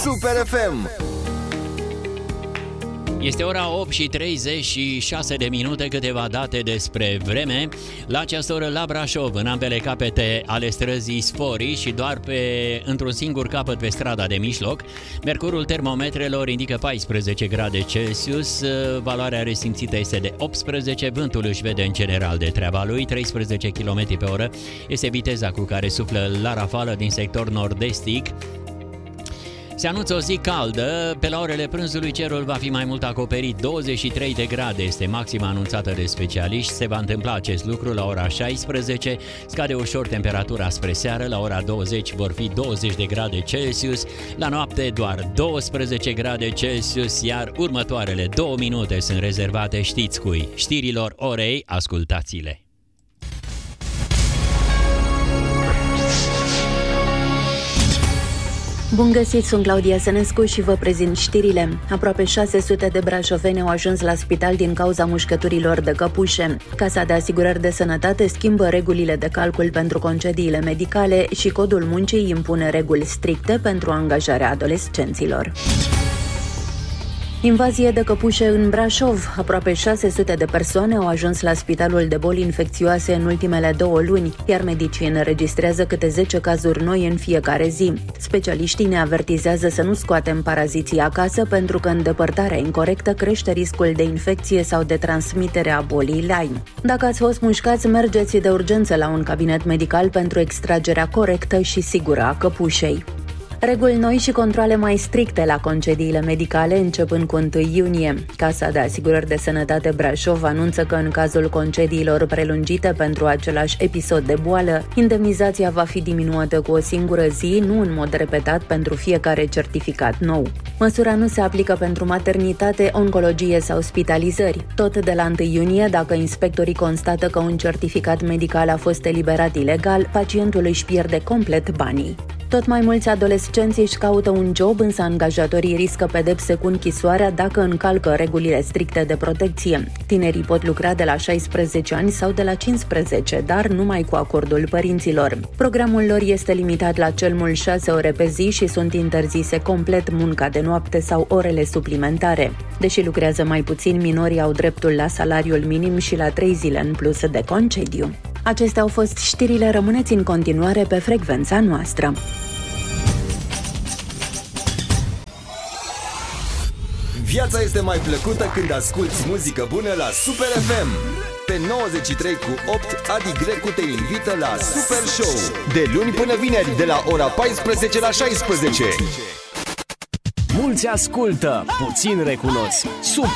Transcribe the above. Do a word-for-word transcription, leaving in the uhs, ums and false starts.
Super F M. Este ora opt și treizeci și șase de minute, câteva date despre vreme. La această oră la Brașov, în ambele capete ale străzii Sforii și doar pe, într-un singur capăt pe strada de mijloc, mercurul termometrelor indică paisprezece grade Celsius, valoarea resimțită este de optsprezece, vântul își vede în general de treaba lui, treisprezece kilometri pe oră este viteza cu care suflă la rafală din sector nord-estic. Se anunță o zi caldă, pe la orele prânzului cerul va fi mai mult acoperit, douăzeci și trei de grade este maxima anunțată de specialiști, se va întâmpla acest lucru la ora șaisprezece, scade ușor temperatura spre seară, la ora douăzeci vor fi douăzeci de grade Celsius, la noapte doar douăsprezece grade Celsius, iar următoarele două minute sunt rezervate știți cui, știrilor orei, ascultați-le. Bun găsit, sunt Claudia Sănescu și vă prezint știrile. Aproape șase sute de brașoveni au ajuns la spital din cauza mușcăturilor de căpușe. Casa de Asigurări de Sănătate schimbă regulile de calcul pentru concediile medicale și Codul Muncii impune reguli stricte pentru angajarea adolescenților. Invazie de căpușe în Brașov. Aproape șase sute de persoane au ajuns la Spitalul de Boli Infecțioase în ultimele două luni, iar medicii înregistrează câte zece cazuri noi în fiecare zi. Specialiștii ne avertizează să nu scoatem paraziții acasă pentru că îndepărtarea incorectă crește riscul de infecție sau de transmitere a bolii Lyme. Dacă ați fost mușcați, mergeți de urgență la un cabinet medical pentru extragerea corectă și sigură a căpușei. Reguli noi și controale mai stricte la concediile medicale începând cu întâi iunie. Casa de Asigurări de Sănătate Brașov anunță că în cazul concediilor prelungite pentru același episod de boală, indemnizația va fi diminuată cu o singură zi, nu în mod repetat pentru fiecare certificat nou. Măsura nu se aplică pentru maternitate, oncologie sau spitalizări. Tot de la întâi iunie, dacă inspectorii constată că un certificat medical a fost eliberat ilegal, pacientul își pierde complet banii. Tot mai mulți adolescenți își caută un job, însă angajatorii riscă pedepse cu închisoarea dacă încalcă regulile stricte de protecție. Tinerii pot lucra de la șaisprezece ani sau de la cincisprezece, dar numai cu acordul părinților. Programul lor este limitat la cel mult șase ore pe zi și sunt interzise complet munca de noapte sau orele suplimentare. Deși lucrează mai puțin, minorii au dreptul la salariul minim și la trei zile în plus de concediu. Acestea au fost știrile, rămâneți în continuare pe frecvența noastră. Viața este mai plăcută când asculti muzică bună la Super F M. Pe nouăzeci și trei cu opt, Adi Grecu te invită la Super Show. De luni până vineri, de la ora paisprezece la șaisprezece. Mulți ascultă, puțin recunosc. Super